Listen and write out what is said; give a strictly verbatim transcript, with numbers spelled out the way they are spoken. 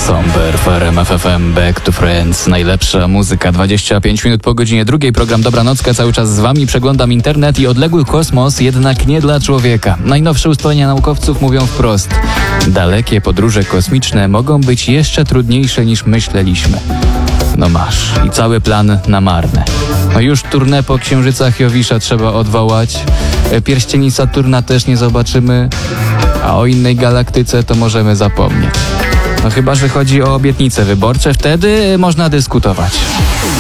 Somber w R M F F M, Back to Friends, najlepsza muzyka, dwadzieścia pięć minut po godzinie drugiej, program Dobranocka, cały czas z wami, przeglądam internet i odległy kosmos, jednak nie dla człowieka. Najnowsze ustalenia naukowców mówią wprost, dalekie podróże kosmiczne mogą być jeszcze trudniejsze niż myśleliśmy. No masz, i cały plan na marne. No już turnę po księżycach Jowisza trzeba odwołać, pierścieni Saturna też nie zobaczymy, a o innej galaktyce to możemy zapomnieć. No chyba że chodzi o obietnice wyborcze, wtedy można dyskutować.